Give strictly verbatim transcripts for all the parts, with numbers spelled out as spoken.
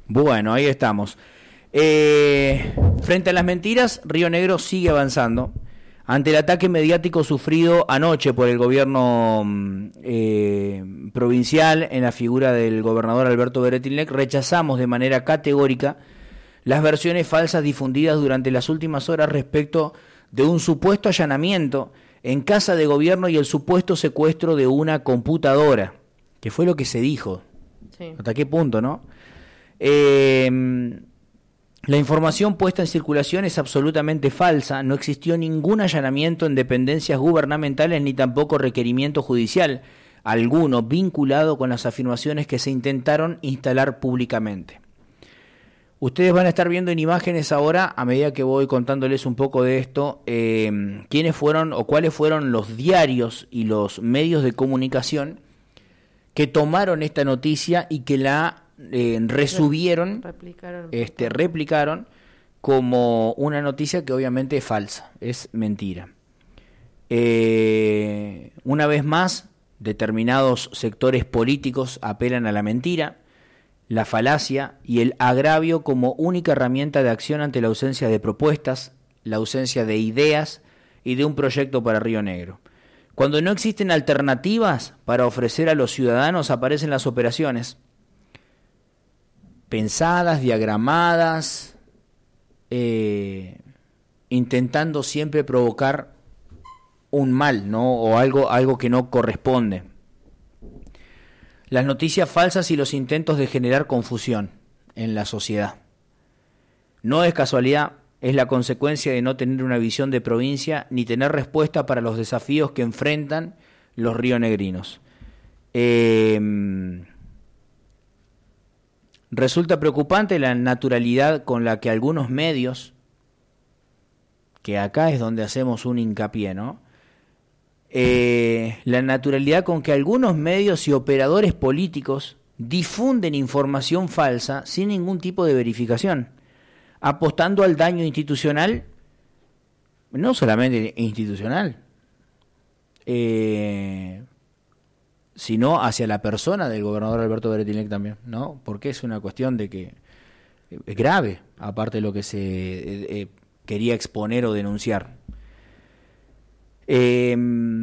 Bueno, ahí estamos. Eh, frente a las mentiras, Río Negro sigue avanzando. Ante el ataque mediático sufrido anoche por el gobierno eh, provincial en la figura del gobernador Alberto Beretilnec, rechazamos de manera categórica las versiones falsas difundidas durante las últimas horas respecto de un supuesto allanamiento en casa de gobierno y el supuesto secuestro de una computadora, que fue lo que se dijo. Sí. ¿Hasta qué punto, no? Eh... La información puesta en circulación es absolutamente falsa, no existió ningún allanamiento en dependencias gubernamentales ni tampoco requerimiento judicial alguno vinculado con las afirmaciones que se intentaron instalar públicamente. Ustedes van a estar viendo en imágenes ahora, a medida que voy contándoles un poco de esto, eh, quiénes fueron o cuáles fueron los diarios y los medios de comunicación que tomaron esta noticia y que la Eh, resubieron, replicaron. Este, replicaron como una noticia que obviamente es falsa, es mentira. Eh, una vez más, determinados sectores políticos apelan a la mentira, la falacia y el agravio como única herramienta de acción ante la ausencia de propuestas, la ausencia de ideas y de un proyecto para Río Negro. Cuando no existen alternativas para ofrecer a los ciudadanos, aparecen las operaciones pensadas, diagramadas, eh, intentando siempre provocar un mal, ¿no? O algo, algo que no corresponde. Las noticias falsas y los intentos de generar confusión en la sociedad. No es casualidad, es la consecuencia de no tener una visión de provincia ni tener respuesta para los desafíos que enfrentan los rionegrinos. Eh... Resulta preocupante la naturalidad con la que algunos medios, que acá es donde hacemos un hincapié, ¿no? Eh, la naturalidad con que algunos medios y operadores políticos difunden información falsa sin ningún tipo de verificación, apostando al daño institucional, no solamente institucional, eh... sino hacia la persona del gobernador Alberto Beretilnec también, ¿no? Porque es una cuestión de que es grave, aparte de lo que se eh, eh, quería exponer o denunciar. Eh,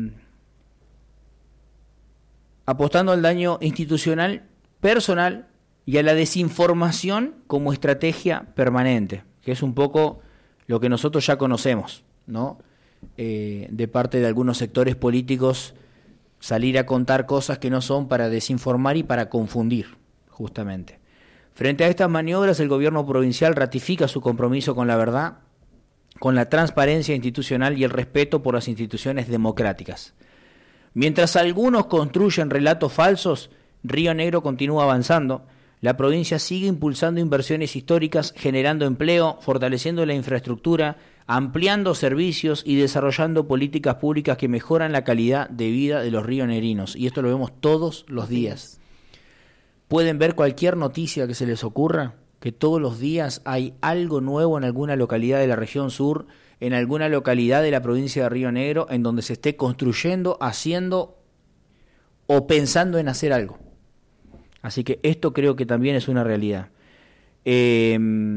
apostando al daño institucional, personal y a la desinformación como estrategia permanente, que es un poco lo que nosotros ya conocemos, ¿no? Eh, de parte de algunos sectores políticos, salir a contar cosas que no son para desinformar y para confundir, justamente. Frente a estas maniobras, el gobierno provincial ratifica su compromiso con la verdad, con la transparencia institucional y el respeto por las instituciones democráticas. Mientras algunos construyen relatos falsos, Río Negro continúa avanzando. La provincia sigue impulsando inversiones históricas, generando empleo, fortaleciendo la infraestructura, ampliando servicios y desarrollando políticas públicas que mejoran la calidad de vida de los rionegrinos. Y esto lo vemos todos los días. Pueden ver cualquier noticia que se les ocurra, que todos los días hay algo nuevo en alguna localidad de la región sur, en alguna localidad de la provincia de Río Negro, en donde se esté construyendo, haciendo o pensando en hacer algo. Así que esto creo que también es una realidad. Eh,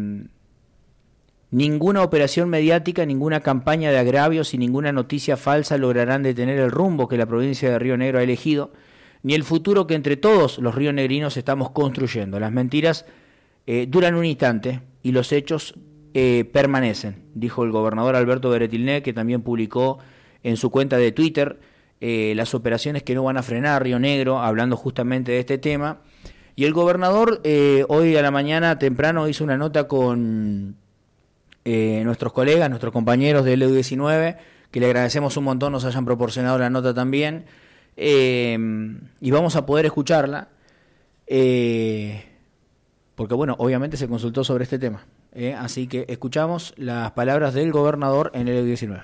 ninguna operación mediática, ninguna campaña de agravios y ninguna noticia falsa lograrán detener el rumbo que la provincia de Río Negro ha elegido, ni el futuro que entre todos los rionegrinos estamos construyendo. Las mentiras eh, duran un instante y los hechos eh, permanecen, dijo el gobernador Alberto Beretilnec, que también publicó en su cuenta de Twitter eh, las operaciones que no van a frenar Río Negro, hablando justamente de este tema. Y el gobernador eh, hoy a la mañana temprano hizo una nota con eh, nuestros colegas, nuestros compañeros de L U diecinueve, que le agradecemos un montón, nos hayan proporcionado la nota también, eh, y vamos a poder escucharla, eh, porque bueno, obviamente se consultó sobre este tema, eh, así que escuchamos las palabras del gobernador en L U diecinueve.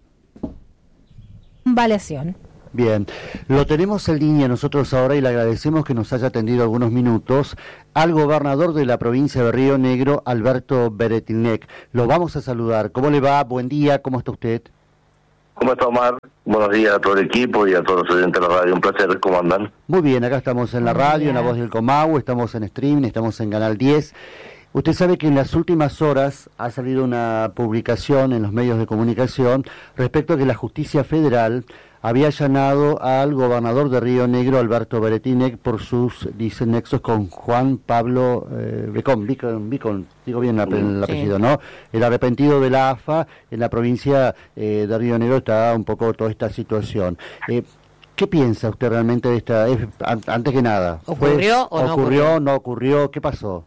Valeación. Bien, lo tenemos en línea nosotros ahora y le agradecemos que nos haya atendido algunos minutos al gobernador de la provincia de Río Negro, Alberto Beretilnec. Lo vamos a saludar. ¿Cómo le va? Buen día, ¿cómo está usted? ¿Cómo está, Omar? Buenos días a todo el equipo y a todos los oyentes de la radio. Un placer. ¿Cómo andan? Muy bien, acá estamos en la radio, en La Voz del Comahue, estamos en streaming, estamos en Canal diez. Usted sabe que en las últimas horas ha salido una publicación en los medios de comunicación respecto a que la Justicia Federal había allanado al gobernador de Río Negro, Alberto Beretínek, por sus, dicen, nexos con Juan Pablo eh, Becón, Becón, Becón, digo bien el, el apellido, sí. ¿no? El arrepentido de la A F A en la provincia eh, de Río Negro está un poco toda esta situación. Eh, ¿Qué piensa usted realmente de esta? Eh, antes que nada, ¿ocurrió o no ocurrió? ocurrió? ¿No ocurrió? ¿Qué pasó?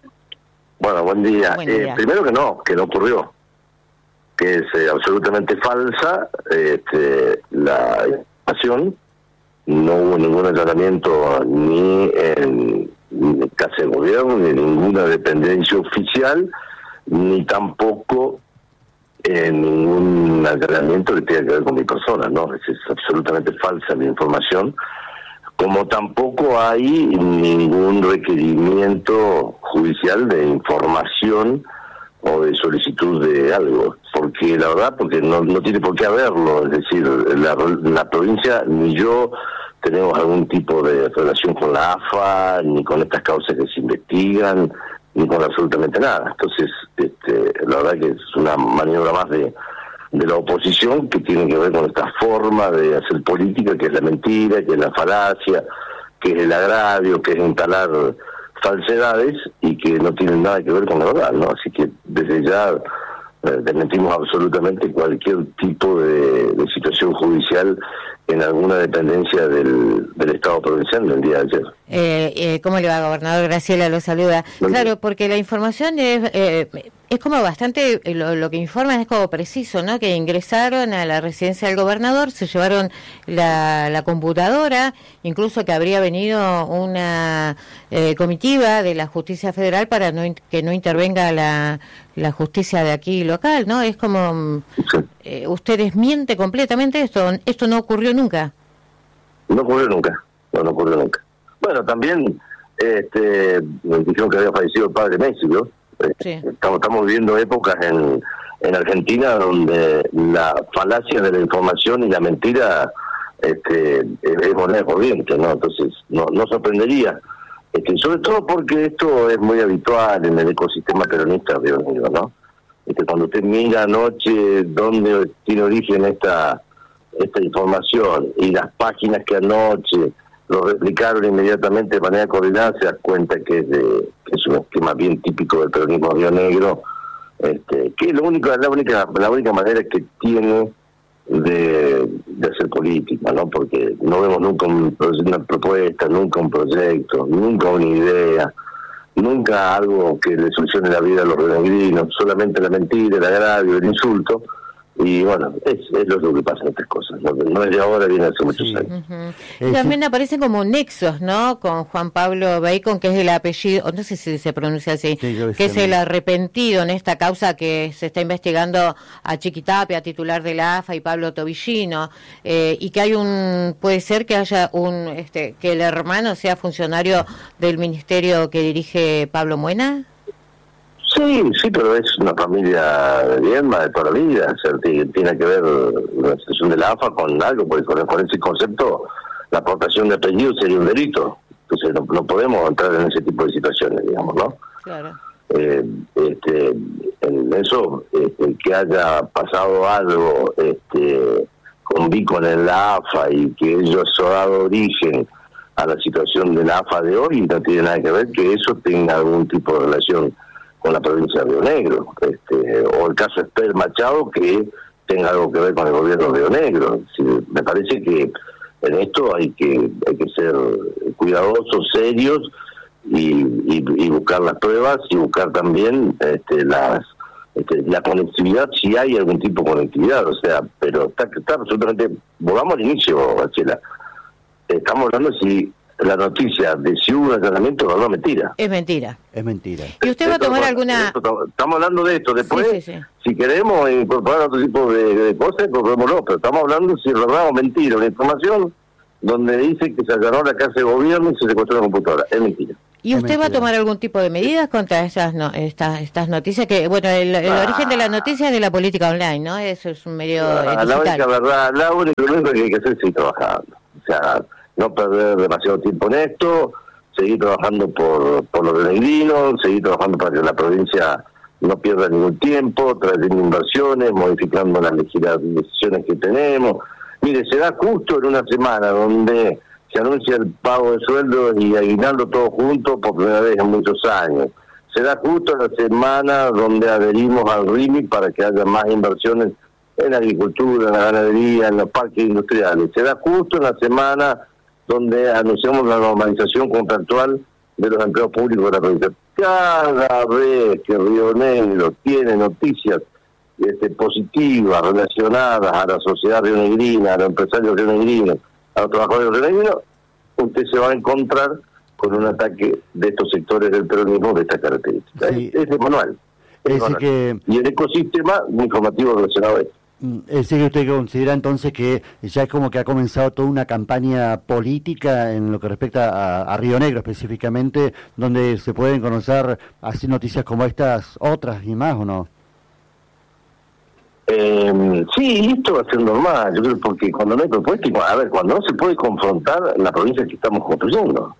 Bueno, buen día. Buen día. Eh, primero que no, que no ocurrió. Que es eh, absolutamente falsa este, la información. No hubo ningún allanamiento ni en, ni en casa de gobierno, ni en ninguna dependencia oficial, ni tampoco en ningún allanamiento que tenga que ver con mi persona, ¿no? Es, es absolutamente falsa la información. Como tampoco hay ningún requerimiento judicial de información o de solicitud de algo, porque la verdad, porque no, no tiene por qué haberlo, es decir, la, la provincia ni yo tenemos algún tipo de relación con la A F A, ni con estas causas que se investigan, ni con absolutamente nada. Entonces, este, la verdad que es una maniobra más de de la oposición que tiene que ver con esta forma de hacer política, que es la mentira, que es la falacia, que es el agravio, que es instalar falsedades y que no tienen nada que ver con la verdad, ¿no? Así que desde ya eh, desmentimos absolutamente cualquier tipo de, de situación judicial en alguna dependencia del, del Estado provincial del día de ayer. Eh, eh, ¿Cómo le va, gobernador? Graciela lo saluda. Buen día. Claro, porque la información es, eh, es como bastante, lo, lo que informan es como preciso, ¿no? Que ingresaron a la residencia del gobernador, se llevaron la, la computadora, incluso que habría venido una eh, comitiva de la Justicia Federal para no, que no intervenga la, la justicia de aquí local, ¿no? Es como, Sí. eh, usted desmiente completamente esto, esto no ocurrió nunca. No ocurrió nunca, no, no ocurrió nunca. Bueno, también este, me dijeron que había fallecido el padre Messi, ¿no? Sí. Estamos, estamos viviendo épocas en, en Argentina donde la falacia de la información y la mentira este, es moneda corriente, ¿no? Entonces, no, no sorprendería. Este, sobre todo porque esto es muy habitual en el ecosistema peronista de Río Negro, ¿no? Este, cuando usted mira anoche dónde tiene origen esta esta información y las páginas que anoche lo replicaron inmediatamente de manera coordinada, se da cuenta que es, de, que es un esquema bien típico del peronismo Río Negro, este, que es lo único, la única la única manera que tiene de, de hacer política, ¿no? Porque no vemos nunca un, una propuesta, nunca un proyecto, nunca una idea, nunca algo que le solucione la vida a los rionegrinos, solamente la mentira, el agravio, el insulto. Y bueno, es, es lo que pasa en estas cosas, no, no es de ahora, viene hace muchos Sí. años. Uh-huh. Y también aparecen como nexos, ¿no? Con Juan Pablo Becón, que es el apellido, no sé si se pronuncia así, Sí, yo que es sé. el arrepentido en esta causa que se está investigando a Chiquitapia, titular de la A F A, y Pablo Tobillino, eh, y que hay un, puede ser que haya un, este, que el hermano sea funcionario del ministerio que dirige Pablo Muena. Sí, sí, pero es una familia de Viedma de toda la vida, o sea, tiene, tiene que ver la situación de la A F A con algo, porque con, con ese concepto la aportación de apellido sería un delito, entonces no, no podemos entrar en ese tipo de situaciones, digamos, ¿no? Claro. Eh, este, en eso, este, que haya pasado algo este, con Becón en la A F A y que ello ha dado origen a la situación de la A F A de hoy, no tiene nada que ver que eso tenga algún tipo de relación con la provincia de Río Negro, este, o el caso Esper Machado que tenga algo que ver con el gobierno de Río Negro. Sí, me parece que en esto hay que hay que ser cuidadosos, serios y, y, y buscar las pruebas y buscar también este, las este, la conectividad, si hay algún tipo de conectividad, o sea, pero está, está absolutamente, volvamos al inicio, Bachela, estamos hablando si la noticia de si hubo un allanamiento o no es mentira. Es mentira. Es mentira. ¿Y usted va a tomar alguna...? Esto, estamos hablando de esto. Después, Sí, sí, sí. si queremos incorporar otro tipo de, de cosas, incorporémoslo. Pero estamos hablando si es verdad o mentira. Una información donde dice que se allanó la casa de gobierno y se secuestró la computadora. Es mentira. ¿Y usted va a tomar algún tipo de medidas contra esas no, estas estas noticias? Que bueno, el, el ah, origen de la noticia es de la política online, ¿no? Eso es un medio ah, La única verdad, la única, lo único que hay que hacer es seguir trabajando. O sea, no perder demasiado tiempo en esto, seguir trabajando por, por los rionegrinos, seguir trabajando para que la provincia no pierda ningún tiempo, trayendo inversiones, modificando las legislaciones que tenemos. Mire, se da justo en una semana donde se anuncia el pago de sueldos y aguinaldo todo junto por primera vez en muchos años. Se da justo en la semana donde adherimos al R I M I para que haya más inversiones en la agricultura, en la ganadería, en los parques industriales. Se da justo en la semana donde anunciamos la normalización contractual de los empleos públicos de la provincia. Cada vez que Río Negro tiene noticias este, positivas relacionadas a la sociedad rionegrina, a los empresarios rionegrinos, a los trabajadores rionegrinos, usted se va a encontrar con un ataque de estos sectores del peronismo de esta característica. Sí. Es, es el manual. Es es manual. Que... Y el ecosistema informativo relacionado a esto. Es decir, que usted considera entonces que ya es como que ha comenzado toda una campaña política en lo que respecta a, a Río Negro específicamente, donde se pueden conocer así noticias como estas, otras y más, ¿o no? Eh, sí, esto va a ser normal, yo creo, porque cuando no hay propuesta, a ver, cuando no se puede confrontar la provincia que estamos construyendo,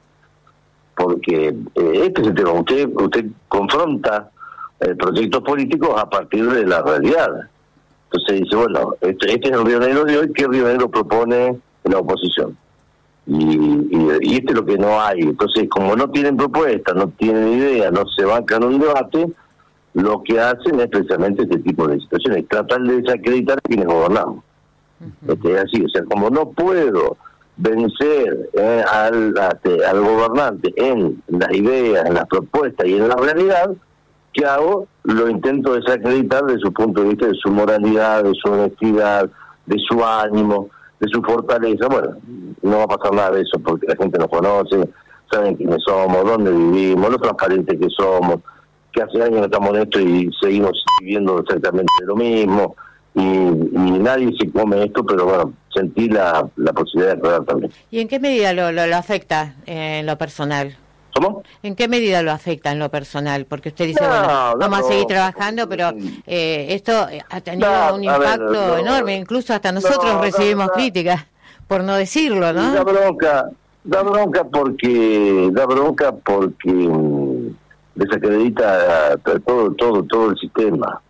porque eh, este es el tema, usted, usted confronta eh, proyectos políticos a partir de la realidad. Entonces dice, bueno, este, este es el Río Negro de hoy, ¿qué Río Negro propone la oposición? Y, y, y este es lo que no hay. Entonces, como no tienen propuesta, no tienen idea, no se bancan un debate, lo que hacen es precisamente este tipo de situaciones, tratar de desacreditar a quienes gobernamos. Uh-huh. Este, es así, o sea, como no puedo vencer eh, al, a, al gobernante en las ideas, en las propuestas y en la realidad, ¿qué hago? Lo intento desacreditar de su punto de vista, de su moralidad, de su honestidad, de su ánimo, de su fortaleza. Bueno, no va a pasar nada de eso porque la gente nos conoce, saben quiénes somos, dónde vivimos, lo transparentes que somos, que hace años que estamos en esto y seguimos viviendo exactamente lo mismo, y, y nadie se come esto, pero bueno, sentí la, la posibilidad de aclarar también. ¿Y en qué medida lo, lo, lo afecta eh, en lo personal? ¿Cómo? ¿En qué medida lo afecta en lo personal? Porque usted dice, no, bueno, no, vamos no, a seguir trabajando, pero eh, esto ha tenido no, un impacto ver, no, enorme, incluso hasta nosotros no, recibimos no, críticas, por no decirlo, ¿no? Da bronca, da bronca porque, da bronca porque um, desacredita todo, todo, todo el sistema.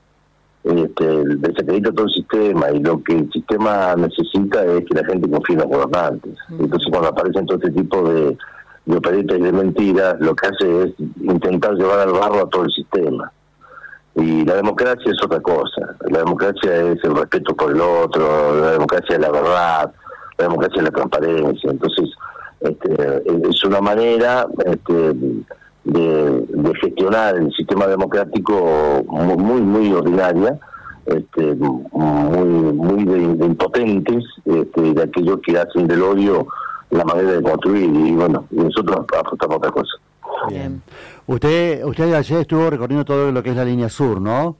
Este, desacredita todo el sistema, y lo que el sistema necesita es que la gente confíe en los gobernantes. Uh-huh. Entonces, cuando aparecen todo este tipo de de operetas y de mentiras, lo que hace es intentar llevar al barro a todo el sistema. Y la democracia es otra cosa. La democracia es el respeto por el otro, la democracia es la verdad, la democracia es la transparencia. Entonces, este, es una manera este, de, de gestionar el sistema democrático muy, muy, muy ordinaria, este, muy, muy de, de impotentes, este, de aquellos que hacen del odio la manera de construir, y bueno, nosotros apostamos a otra cosa. Bien. Usted usted ayer estuvo recorriendo todo lo que es la línea sur, ¿no?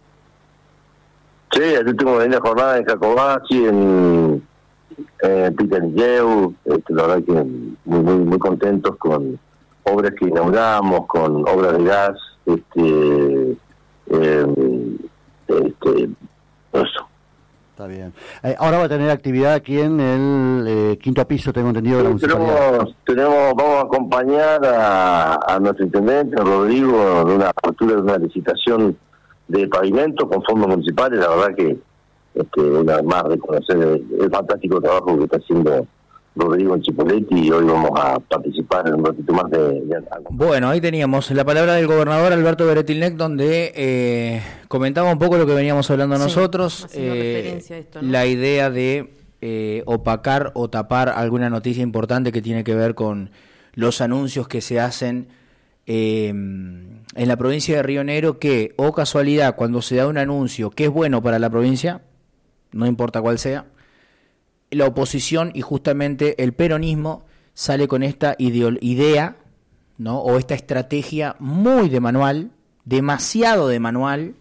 Sí, ayer tuvimos una jornada en Jacobacci, en eh, Pitanilleu, este, la verdad que muy, muy muy contentos con obras que inauguramos, con obras de gas, este, eh, este, eso. Está bien. Eh, ahora va a tener actividad aquí en el eh, quinto piso, tengo entendido, de la municipalidad. Tenemos, tenemos, vamos a acompañar a, a nuestro intendente, Rodrigo, de una apertura de una licitación de pavimento con fondos municipales. La verdad que, este, una vez más, reconocer el, el fantástico trabajo que está haciendo Rodrigo en Chipolletti, y hoy vamos a participar en un ratito más de, de... Bueno, ahí teníamos la palabra del gobernador Alberto Beretilnec, donde eh, comentaba un poco lo que veníamos hablando sí, nosotros, eh, esto, ¿no? La idea de eh, opacar o tapar alguna noticia importante que tiene que ver con los anuncios que se hacen eh, en la provincia de Río Negro, que, o casualidad, cuando se da un anuncio que es bueno para la provincia, no importa cuál sea, la oposición y justamente el peronismo sale con esta ideo- idea, ¿no? O esta estrategia muy de manual, demasiado de manual,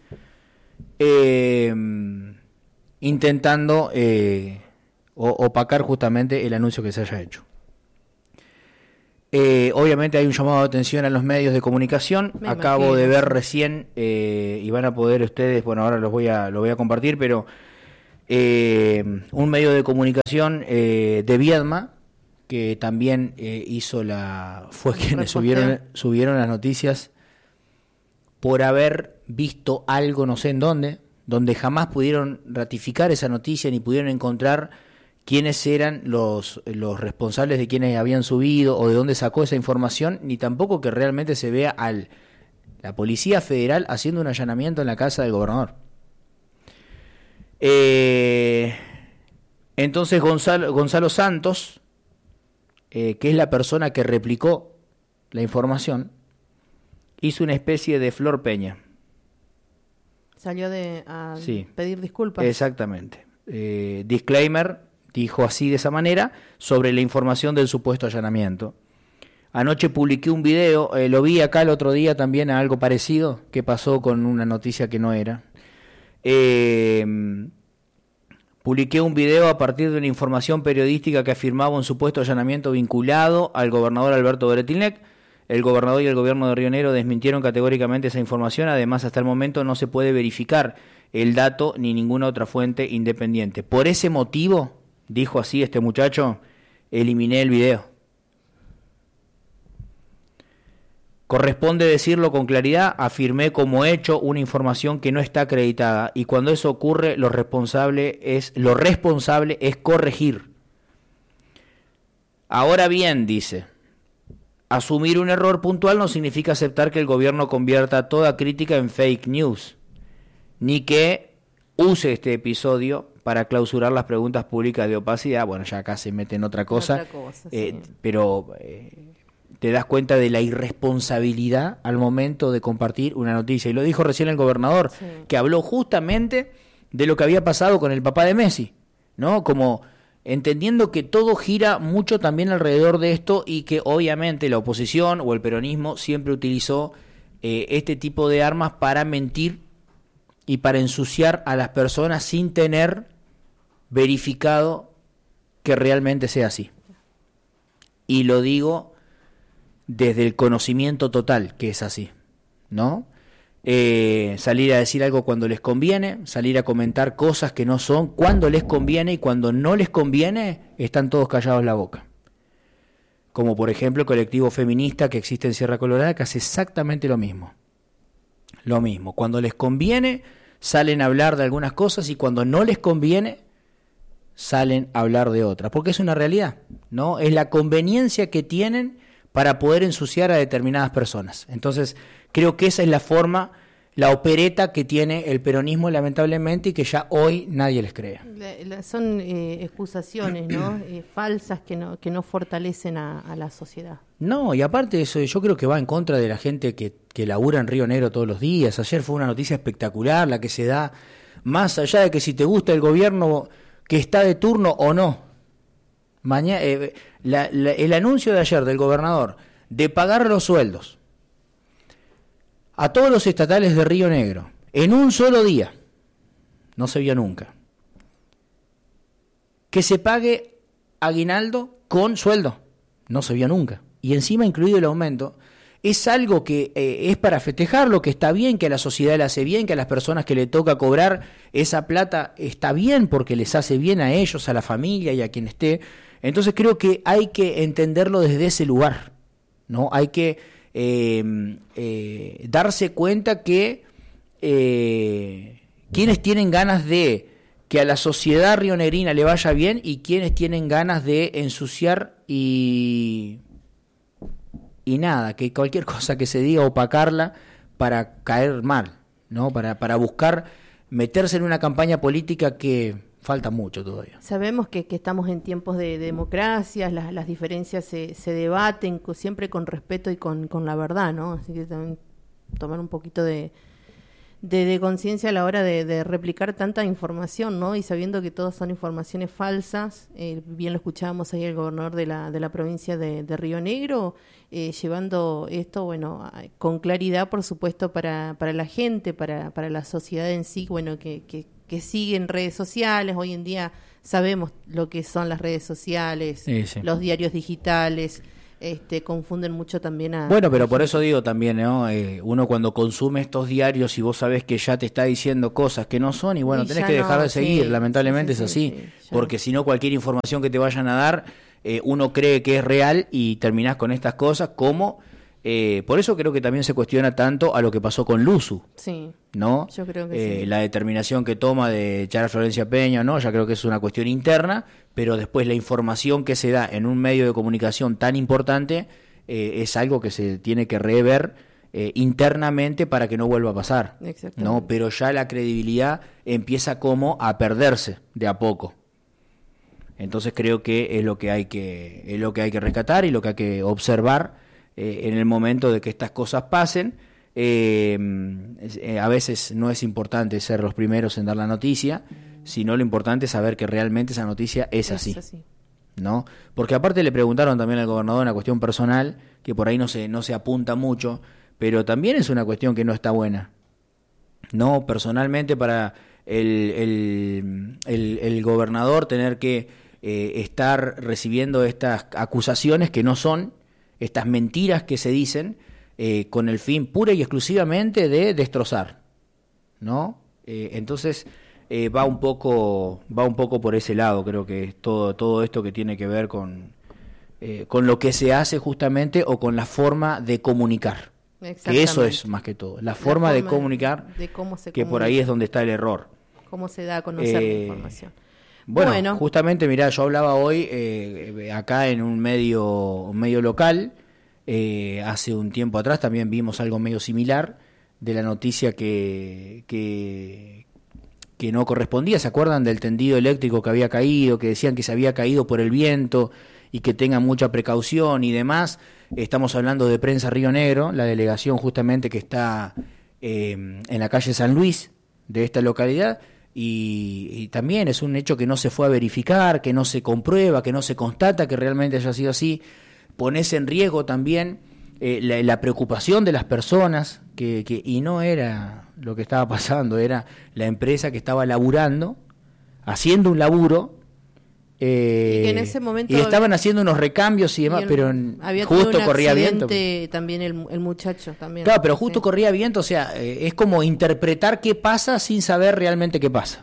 eh, intentando eh, o- opacar justamente el anuncio que se haya hecho. Eh, obviamente hay un llamado de atención a los medios de comunicación. Me Acabo imagino. de ver recién, eh, y van a poder ustedes, bueno, ahora los voy a, lo voy a compartir, pero eh, un medio de comunicación eh, de Viedma, que también eh, hizo la, fue quienes subieron, subieron las noticias por haber visto algo, no sé en dónde, donde jamás pudieron ratificar esa noticia ni pudieron encontrar quiénes eran los, los responsables de quienes habían subido o de dónde sacó esa información, ni tampoco que realmente se vea al la Policía Federal haciendo un allanamiento en la casa del gobernador. Eh, entonces Gonzalo, Gonzalo Santos, eh, que es la persona que replicó la información, hizo una especie de Flor Peña. Salió de, a Sí. pedir disculpas. Exactamente. Eh, disclaimer, dijo así de esa manera, sobre la información del supuesto allanamiento. Anoche publiqué un video, eh, lo vi acá el otro día también a algo parecido, que pasó con una noticia que no era. Eh, publiqué un video a partir de una información periodística que afirmaba un supuesto allanamiento vinculado al gobernador Alberto Bretilnec. El gobernador y el gobierno de Río Negro desmintieron categóricamente esa información. Además, hasta el momento no se puede verificar el dato ni ninguna otra fuente independiente. Por ese motivo, dijo así este muchacho, eliminé el video. Corresponde decirlo con claridad, afirmé como hecho una información que no está acreditada y cuando eso ocurre lo responsable es, lo responsable es corregir. Ahora bien, dice, asumir un error puntual no significa aceptar que el gobierno convierta toda crítica en fake news, ni que use este episodio para clausurar las preguntas públicas de opacidad. Bueno, ya acá se mete en otra cosa, Otra cosa, eh, sí. pero eh, te das cuenta de la irresponsabilidad al momento de compartir una noticia. Y lo dijo recién el gobernador, Sí. que habló justamente de lo que había pasado con el papá de Messi, ¿no? Como entendiendo que todo gira mucho también alrededor de esto y que obviamente la oposición o el peronismo siempre utilizó eh, este tipo de armas para mentir y para ensuciar a las personas sin tener verificado que realmente sea así. Y lo digo desde el conocimiento total que es así, ¿no? Eh, salir a decir algo cuando les conviene, salir a comentar cosas que no son cuando les conviene y cuando no les conviene están todos callados la boca. Como por ejemplo el colectivo feminista que existe en Sierra Colorada que hace exactamente lo mismo. Lo mismo, cuando les conviene salen a hablar de algunas cosas y cuando no les conviene salen a hablar de otras, porque es una realidad, ¿no? Es la conveniencia que tienen para poder ensuciar a determinadas personas. Entonces, creo que esa es la forma, la opereta que tiene el peronismo, lamentablemente, y que ya hoy nadie les cree. La- la- son eh, excusaciones, ¿no? Eh, falsas que no que no fortalecen a, a la sociedad. No, y aparte de eso, yo creo que va en contra de la gente que, que labura en Río Negro todos los días. Ayer fue una noticia espectacular la que se da, más allá de que si te gusta el gobierno que está de turno o no. Mañana, eh, la, la, el anuncio de ayer del gobernador de pagar los sueldos a todos los estatales de Río Negro en un solo día, no se vio nunca. Que se pague aguinaldo con sueldo, no se vio nunca. Y encima incluido el aumento, es algo que eh, es para festejarlo, que está bien, que a la sociedad le hace bien, que a las personas que le toca cobrar esa plata está bien porque les hace bien a ellos, a la familia y a quien esté. Entonces creo que hay que entenderlo desde ese lugar, ¿no? Hay que eh, eh, darse cuenta que eh, quienes tienen ganas de que a la sociedad rionegrina le vaya bien y quienes tienen ganas de ensuciar y... y nada, que cualquier cosa que se diga opacarla para caer mal, ¿no? Para, para buscar meterse en una campaña política que falta mucho todavía. Sabemos que, que estamos en tiempos de democracia, las, las diferencias se, se debaten co- siempre con respeto y con, con la verdad, ¿no? Así que también tomar un poquito de, de, de conciencia a la hora de, de replicar tanta información, ¿no? Y sabiendo que todas son informaciones falsas, eh, bien lo escuchábamos ahí el gobernador de la, de la provincia de, de Río Negro, eh, llevando esto, bueno, a- con claridad, por supuesto, para, para la gente, para, para la sociedad en sí, bueno, que, que, que sigue en redes sociales. Hoy en día sabemos lo que son las redes sociales, Sí, sí. los diarios digitales, este, confunden mucho también a... Bueno, pero por eso digo también, ¿no? Eh, uno cuando consume estos diarios y vos sabés que ya te está diciendo cosas que no son y bueno, Y tenés ya que dejar no, de seguir, sí, lamentablemente sí, sí, es así, sí, sí, ya. porque si no cualquier información que te vayan a dar, eh, uno cree que es real y terminás con estas cosas como... Eh, por eso creo que también se cuestiona tanto a lo que pasó con Luzu, Sí, ¿no? yo creo que Eh, sí. La determinación que toma de echar a Florencia Peña, ¿no? Ya creo que es una cuestión interna, pero después la información que se da en un medio de comunicación tan importante eh, es algo que se tiene que rever eh, internamente para que no vuelva a pasar, Exactamente. ¿no? Pero ya la credibilidad empieza como a perderse de a poco. Entonces creo que es lo que hay que es lo que hay que rescatar y lo que hay que observar eh, en el momento de que estas cosas pasen. Eh, eh, a veces no es importante ser los primeros en dar la noticia, sino lo importante es saber que realmente esa noticia es así, Es así. ¿no? Porque aparte le preguntaron también al gobernador una cuestión personal que por ahí no se no se apunta mucho, pero también es una cuestión que no está buena, no personalmente para el el, el, el gobernador tener que eh, estar recibiendo estas acusaciones que no son, estas mentiras que se dicen eh, con el fin pura y exclusivamente de destrozar, ¿no? Eh, entonces eh, va un poco va un poco por ese lado, creo que es todo todo esto que tiene que ver con eh, con lo que se hace justamente o con la forma de comunicar, que eso es más que todo la forma, la forma de comunicar, de cómo se que comunica, por ahí es donde está el error, cómo se da a conocer eh, la información. Bueno, Bueno. justamente, mirá, yo hablaba hoy eh, acá en un medio, un medio local, eh, hace un tiempo atrás también vimos algo medio similar de la noticia que, que, que no correspondía. ¿Se acuerdan del tendido eléctrico que había caído, que decían que se había caído por el viento y que tengan mucha precaución y demás? Estamos hablando de Prensa Río Negro, la delegación justamente que está eh, en la calle San Luis de esta localidad. Y, y también es un hecho que no se fue a verificar, que no se comprueba, que no se constata que realmente haya sido así. Pones en riesgo también eh, la, la preocupación de las personas, que, que y no era lo que estaba pasando, era la empresa que estaba laburando, haciendo un laburo, eh, y que en ese momento y estaban haciendo unos recambios y demás, y el, pero había justo un corría viento. También el, el muchacho también. Claro, pero justo sí. corría viento, o sea, eh, es como interpretar qué pasa sin saber realmente qué pasa.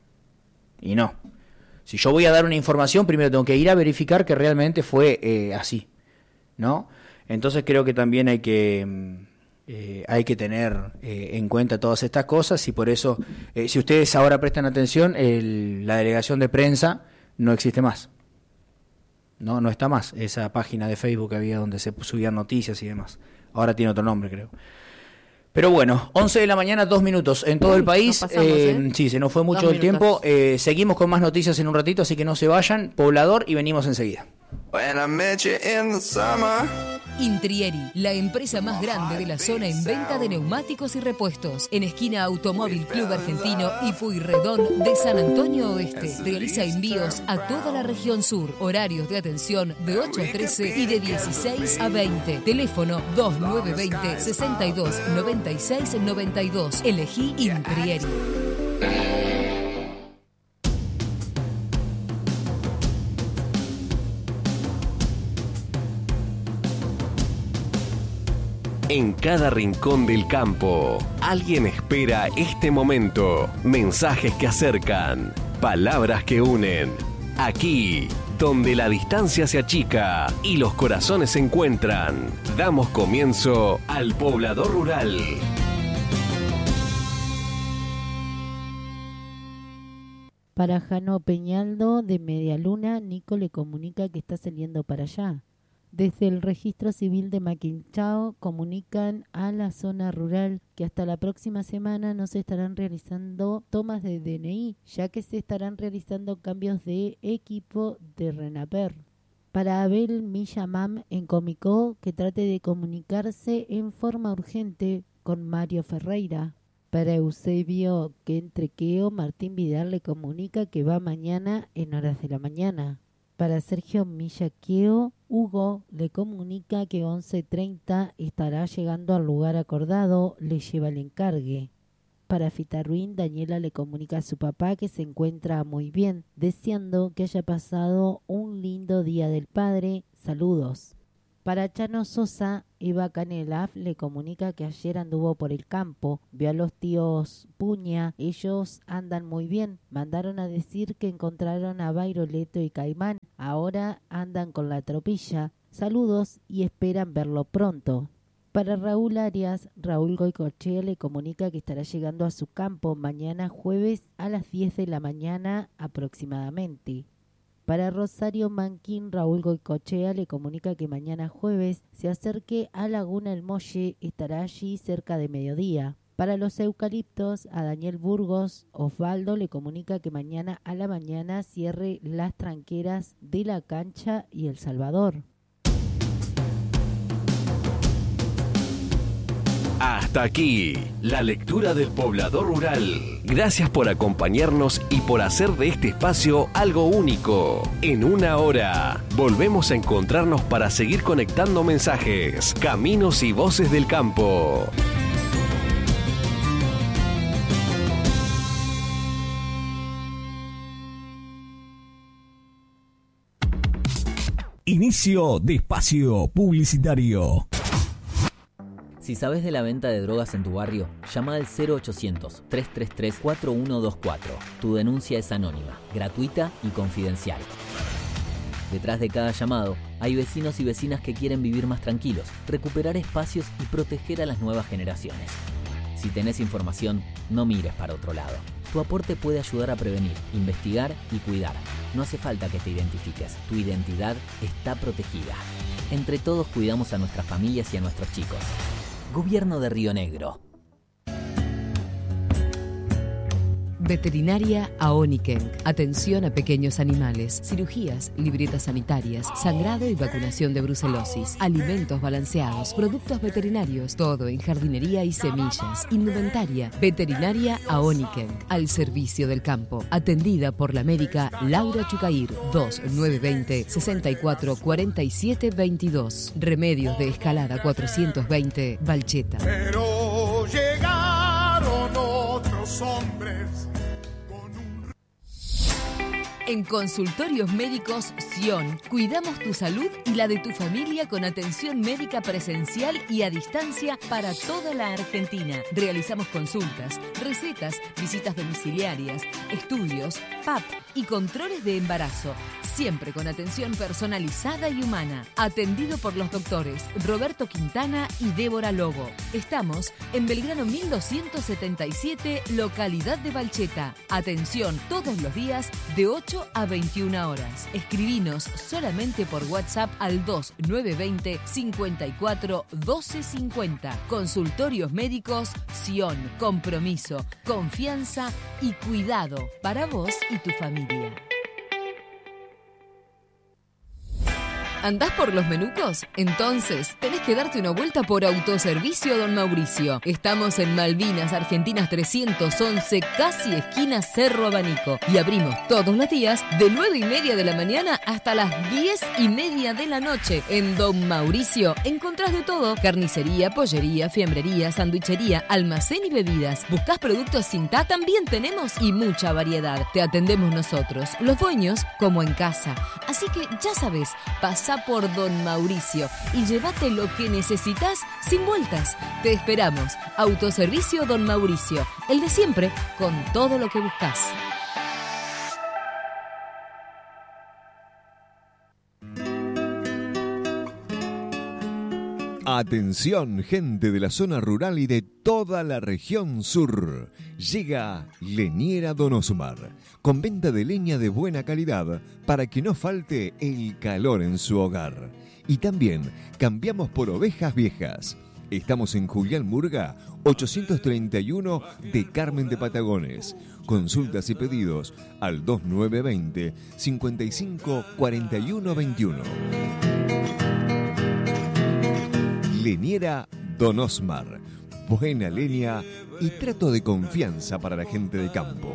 Y no. Si yo voy a dar una información, primero tengo que ir a verificar que realmente fue eh, así, ¿no? Entonces creo que también hay que eh, hay que tener eh, en cuenta todas estas cosas y por eso, eh, si ustedes ahora prestan atención, el, la delegación de prensa no existe más. No, no está más esa página de Facebook que había donde se subían noticias y demás. Ahora tiene otro nombre, creo. Pero bueno, once de la mañana, dos minutos en todo Uy, el país. nos pasamos, eh, ¿eh? Sí, se nos fue mucho Dos el tiempo. minutos. Eh, seguimos con más noticias en un ratito, así que no se vayan. Poblador y venimos enseguida. When I met you in the summer. Intrieri, la empresa más grande de la zona en venta de neumáticos y repuestos. En esquina Automóvil Club Argentino y Pueyrredón de San Antonio Oeste. Realiza envíos a toda la región sur. Horarios de atención de ocho a trece y de dieciséis a veinte. Teléfono dos nueve dos cero, seis dos nueve seis nueve dos. Elegí Intrieri. En cada rincón del campo, alguien espera este momento. Mensajes que acercan, palabras que unen. Aquí, donde la distancia se achica y los corazones se encuentran, damos comienzo al Poblador Rural. Para Jano Peñaldo de Medialuna, Nico le comunica que está saliendo para allá. Desde el registro civil de Maquinchao comunican a la zona rural que hasta la próxima semana no se estarán realizando tomas de D N I, ya que se estarán realizando cambios de equipo de RENAPER. Para Abel Millamam en Comicó, que trate de comunicarse en forma urgente con Mario Ferreira. Para Eusebio Quentrequeo, Martín Vidal le comunica que va mañana en horas de la mañana. Para Sergio Millaqueo, Hugo le comunica que once treinta estará llegando al lugar acordado, le lleva el encargue. Para Fitarruín, Daniela le comunica a su papá que se encuentra muy bien, deseando que haya pasado un lindo día del padre. Saludos. Para Chano Sosa, Eva Canelaf le comunica que ayer anduvo por el campo, vio a los tíos Puña, ellos andan muy bien, mandaron a decir que encontraron a Bairoleto y Caimán, ahora andan con la tropilla, saludos y esperan verlo pronto. Para Raúl Arias, Raúl Goicochea le comunica que estará llegando a su campo mañana jueves a las diez de la mañana aproximadamente. Para Rosario Manquín, Raúl Goicochea le comunica que mañana jueves se acerque a Laguna El Molle, estará allí cerca de mediodía. Para los eucaliptos, a Daniel Burgos, Osvaldo le comunica que mañana a la mañana cierre las tranqueras de La Cancha y El Salvador. Hasta aquí, la lectura del poblador rural. Gracias por acompañarnos y por hacer de este espacio algo único. En una hora, volvemos a encontrarnos para seguir conectando mensajes, caminos y voces del campo. Inicio de espacio publicitario. Si sabes de la venta de drogas en tu barrio, llama al cero ochocientos, trescientos treinta y tres, cuarenta y uno veinticuatro. Tu denuncia es anónima, gratuita y confidencial. Detrás de cada llamado, hay vecinos y vecinas que quieren vivir más tranquilos, recuperar espacios y proteger a las nuevas generaciones. Si tenés información, no mires para otro lado. Tu aporte puede ayudar a prevenir, investigar y cuidar. No hace falta que te identifiques, tu identidad está protegida. Entre todos cuidamos a nuestras familias y a nuestros chicos. Gobierno de Río Negro. Veterinaria Aoniken. Atención a pequeños animales, cirugías, libretas sanitarias, sangrado y vacunación de brucelosis, alimentos balanceados, productos veterinarios, todo en jardinería y semillas, indumentaria. Veterinaria Aoniken, al servicio del campo. Atendida por la médica Laura Chucair, dos nueve dos cero, seis cuatro cuatro siete dos dos. Remedios de Escalada cuatrocientos veinte, Valcheta. Pero llegaron otros hombres. En Consultorios Médicos Sion, cuidamos tu salud y la de tu familia con atención médica presencial y a distancia para toda la Argentina. Realizamos consultas, recetas, visitas domiciliarias, estudios, P A P y controles de embarazo. Siempre con atención personalizada y humana. Atendido por los doctores Roberto Quintana y Débora Lobo. Estamos en Belgrano mil doscientos setenta y siete, localidad de Valcheta. Atención todos los días de ocho a veintiuna horas. Escribinos solamente por WhatsApp al dos nueve dos cero, cinco cuatro, uno dos cinco cero. Consultorios Médicos Sion. Compromiso, confianza y cuidado para vos y tu familia. ¿Andás por los Menucos? Entonces, tenés que darte una vuelta por Autoservicio Don Mauricio. Estamos en Malvinas, Argentinas trescientos once, casi esquina Cerro Abanico. Y abrimos todos los días de nueve y media de la mañana hasta las diez y media de la noche. En Don Mauricio encontrás de todo: carnicería, pollería, fiambrería, sandwichería, almacén y bebidas. ¿Buscás productos sin T A? También tenemos y mucha variedad. Te atendemos nosotros, los dueños, como en casa. Así que ya sabes, pasá por Don Mauricio y llévate lo que necesitas sin vueltas. Te esperamos. Autoservicio Don Mauricio, el de siempre, con todo lo que buscas. Atención, gente de la zona rural y de toda la región sur. Llega Leñera Don Osmar, con venta de leña de buena calidad para que no falte el calor en su hogar. Y también cambiamos por ovejas viejas. Estamos en Julián Murga, ochocientos treinta y uno de Carmen de Patagones. Consultas y pedidos al dos nueve dos cero, cinco cinco, cuatro uno dos uno. Leñera Don Osmar. Buena leña y trato de confianza para la gente de campo.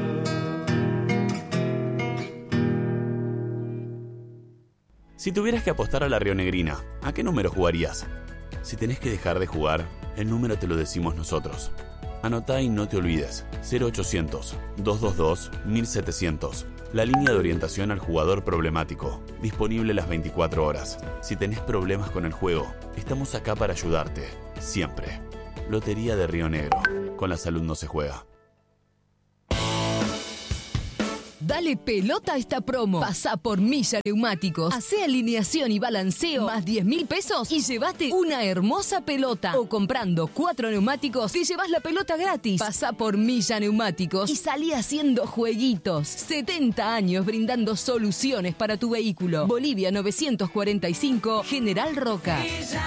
Si tuvieras que apostar a la rionegrina, ¿a qué número jugarías? Si tenés que dejar de jugar, el número te lo decimos nosotros. Anotá y no te olvides. cero ochocientos, doscientos veintidós, mil setecientos. La línea de orientación al jugador problemático, disponible las veinticuatro horas. Si tenés problemas con el juego, estamos acá para ayudarte, siempre. Lotería de Río Negro. Con la salud no se juega. Dale pelota a esta promo. Pasá por Milla Neumáticos. Hacé alineación y balanceo más diez mil pesos y llevate una hermosa pelota. O comprando cuatro neumáticos y llevas la pelota gratis. Pasá por Milla Neumáticos y salí haciendo jueguitos. setenta años brindando soluciones para tu vehículo. Bolivia novecientos cuarenta y cinco, General Roca.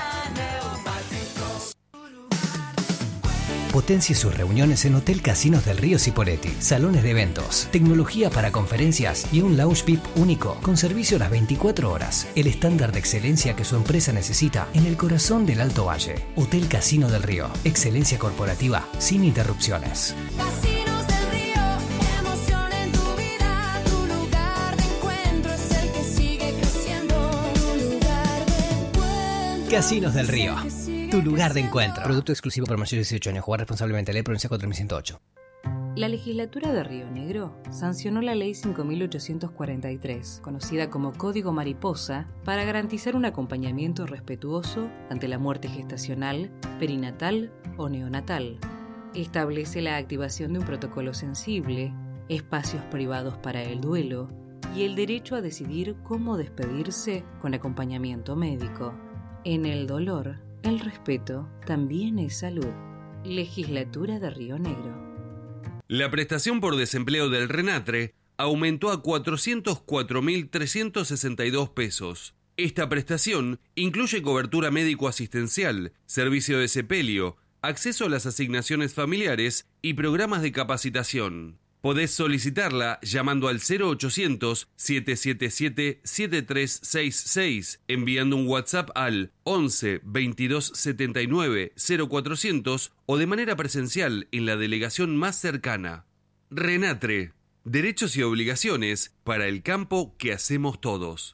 Potencie sus reuniones en Hotel Casinos del Río Cipolletti. Salones de eventos, tecnología para conferencias y un lounge V I P único con servicio las veinticuatro horas. El estándar de excelencia que su empresa necesita en el corazón del Alto Valle. Hotel Casino del Río. Excelencia corporativa sin interrupciones. Casinos del Río, emoción en tu vida. Tu lugar de encuentro es el que sigue creciendo. Tu lugar de encuentro. Casinos del Río. Tu lugar de encuentro. Producto exclusivo para mayores de dieciocho años. Jugar responsablemente. Ley Provincia cuatro mil ciento ocho. La legislatura de Río Negro sancionó la Ley cinco mil ochocientos cuarenta y tres, conocida como Código Mariposa, para garantizar un acompañamiento respetuoso ante la muerte gestacional, perinatal o neonatal. Establece la activación de un protocolo sensible, espacios privados para el duelo y el derecho a decidir cómo despedirse con acompañamiento médico. En el dolor, el respeto también es salud. Legislatura de Río Negro. La prestación por desempleo del RENATRE aumentó a cuatrocientos cuatro mil trescientos sesenta y dos pesos. Esta prestación incluye cobertura médico-asistencial, servicio de sepelio, acceso a las asignaciones familiares y programas de capacitación. Podés solicitarla llamando al cero ochocientos, siete siete siete, siete tres seis seis, enviando un WhatsApp al once, veintidós setenta y nueve, cero cuatrocientos o de manera presencial en la delegación más cercana. RENATRE, derechos y obligaciones para el campo que hacemos todos.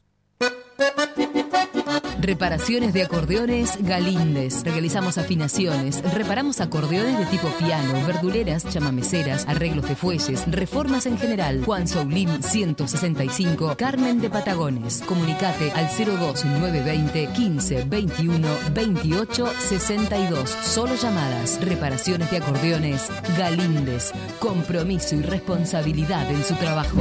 Reparaciones de acordeones Galíndez. Realizamos afinaciones, reparamos acordeones de tipo piano, verduleras, chamameceras, arreglos de fuelles, reformas en general. Juan Soulín ciento sesenta y cinco, Carmen de Patagones. Comunicate al cero dos nueve veinte, quince, veintiuno, veintiocho, sesenta y dos. Solo llamadas. Reparaciones de acordeones Galíndez. Compromiso y responsabilidad en su trabajo.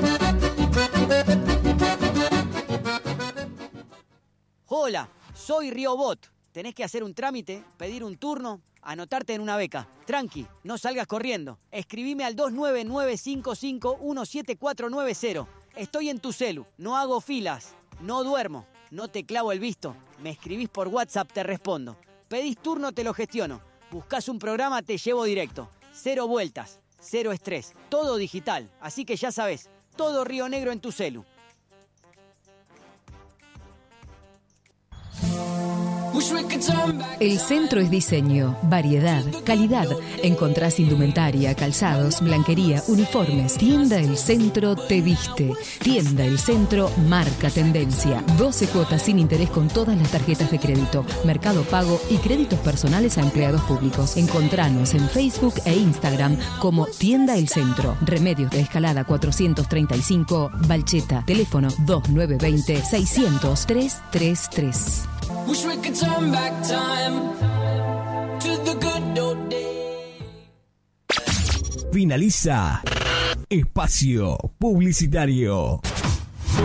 Hola, soy Riobot. Tenés que hacer un trámite, pedir un turno, anotarte en una beca. Tranqui, no salgas corriendo. Escribime al dos nueve nueve cinco cinco uno siete cuatro nueve cero. Estoy en tu celu, no hago filas, no duermo, no te clavo el visto. Me escribís por WhatsApp, te respondo. Pedís turno, te lo gestiono. Buscás un programa, te llevo directo. Cero vueltas, cero estrés, todo digital. Así que ya sabés, todo Río Negro en tu celu. El centro es diseño, variedad, calidad. Encontrás indumentaria, calzados, blanquería, uniformes. Tienda El Centro te viste. Tienda El Centro marca tendencia. doce cuotas sin interés con todas las tarjetas de crédito, Mercado Pago y créditos personales a empleados públicos. Encontranos en Facebook e Instagram como Tienda El Centro. Remedios de Escalada cuatrocientos treinta y cinco, Balcheta. Teléfono dos nueve veinte, seiscientos, trescientos treinta y tres. Wish we could turn back time to the good old days. Finaliza Espacio Publicitario.